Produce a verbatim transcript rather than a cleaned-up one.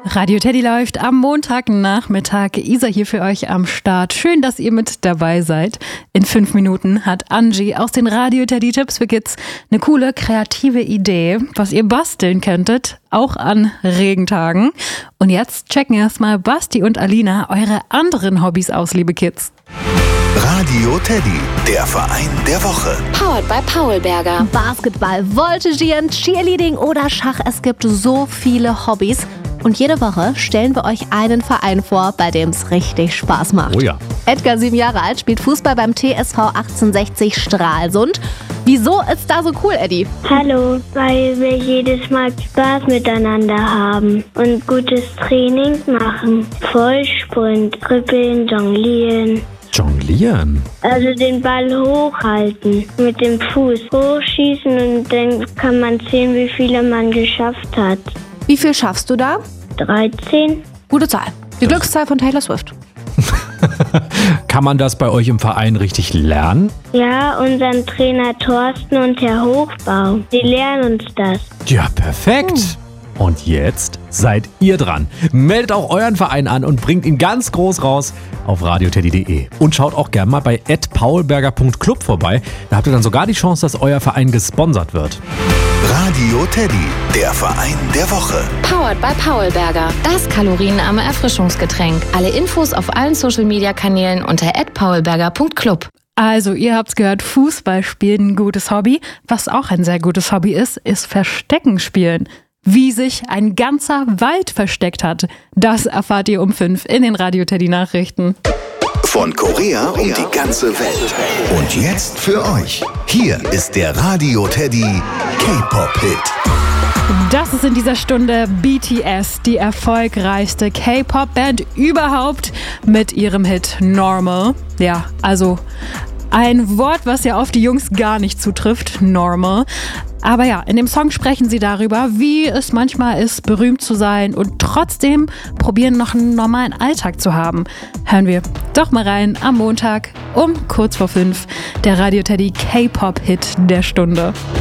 Radio Teddy läuft am Montagnachmittag. Isa hier für euch am Start. Schön, dass ihr mit dabei seid. In fünf Minuten hat Angie aus den Radio Teddy Tipps für Kids eine coole, kreative Idee, was ihr basteln könntet, auch an Regentagen. Und jetzt checken erstmal Basti und Alina eure anderen Hobbys aus, liebe Kids. Radio Teddy, der Verein der Woche. Powered by Paulberger. Basketball, Voltigieren, Cheerleading oder Schach. Es gibt so viele Hobbys. Und jede Woche stellen wir euch einen Verein vor, bei dem es richtig Spaß macht. Oh ja. Edgar, sieben Jahre alt, spielt Fußball beim T S V achtzehnhundertsechzig Stralsund. Wieso ist da so cool, Eddie? Hallo, weil wir jedes Mal Spaß miteinander haben und gutes Training machen. Vollsprint, Kribbeln, Jonglieren. Jonglieren? Also den Ball hochhalten, mit dem Fuß hochschießen und dann kann man sehen, wie viele man geschafft hat. Wie viel schaffst du da? dreizehn. Gute Zahl. Die Glückszahl von Taylor Swift. Kann man das bei euch im Verein richtig lernen? Ja, unseren Trainer Thorsten und Herr Hochbau, die lehren uns das. Ja, perfekt. Hm. Und jetzt seid ihr dran. Meldet auch euren Verein an und bringt ihn ganz groß raus auf radio teddy punkt de. Und schaut auch gerne mal bei at paulberger punkt club vorbei. Da habt ihr dann sogar die Chance, dass euer Verein gesponsert wird. Radio Teddy, der Verein der Woche. Powered by Paulberger. Das kalorienarme Erfrischungsgetränk. Alle Infos auf allen Social-Media-Kanälen unter at paulberger punkt club. Also, ihr habt's gehört, Fußball spielen, ein gutes Hobby. Was auch ein sehr gutes Hobby ist, ist Verstecken spielen. Wie sich ein ganzer Wald versteckt hat, das erfahrt ihr um fünf in den Radio Teddy Nachrichten. Von Korea um die ganze Welt. Und jetzt für euch. Hier ist der Radio Teddy K-Pop-Hit. Das ist in dieser Stunde B T S, die erfolgreichste K-Pop-Band überhaupt mit ihrem Hit Normal. Ja, also ein Wort, was ja auf die Jungs gar nicht zutrifft, Normal. Aber ja, in dem Song sprechen sie darüber, wie es manchmal ist, berühmt zu sein und trotzdem probieren, noch einen normalen Alltag zu haben. Hören wir doch mal rein am Montag um kurz vor fünf, der Radio Teddy K-Pop-Hit der Stunde.